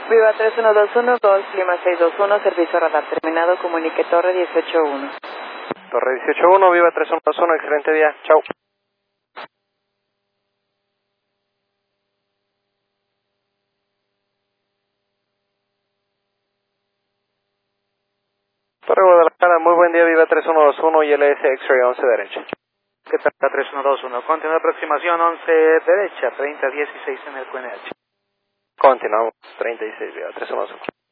Viva 3121, Golf Lima 621, servicio radar terminado, comunique Torre 181. Torre 181, Viva 3121, excelente día, chao. Torre Guadalajara, muy buen día, Viva 3121 y LS X-Ray 11 derecha. ¿Qué tal? 3121, continúa aproximación 11 derecha, 3016 en el QNH. Continuamos, 36, Viva 3121.